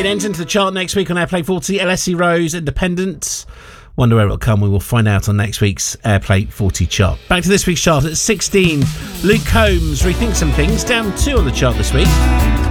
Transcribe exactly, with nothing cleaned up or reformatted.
It ends into the chart next week on Airplay forty. L S E Rose, Independent. Wonder where it'll come. We will find out on next week's Airplay forty chart. Back to this week's chart at sixteen. Luke Combs, Rethink Some Things, down two on the chart this week.